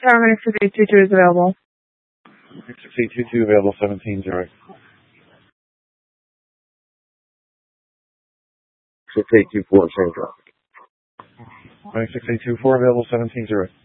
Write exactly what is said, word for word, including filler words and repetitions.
Tower Medic six eight two two is available. six eight two two available, seventeen zero. six eight two four, same traffic. six eight two four available, seventeen zero.